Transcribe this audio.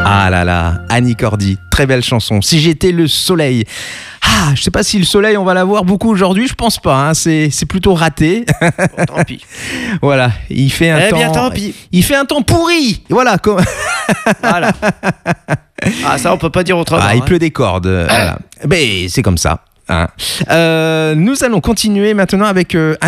Ah là là, Annie Cordy, très belle chanson. Si j'étais le soleil. Ah, je sais pas si le soleil on va l'avoir beaucoup aujourd'hui, je pense pas, hein. C'est plutôt raté. Bon, tant pis. Voilà, il fait un Eh temps. bien, tant pis. Il fait un temps pourri. Voilà. Voilà. Ah, ça, on peut pas dire autrement. Il pleut des cordes. Voilà. Mais c'est comme ça. Hein. Nous allons continuer maintenant avec un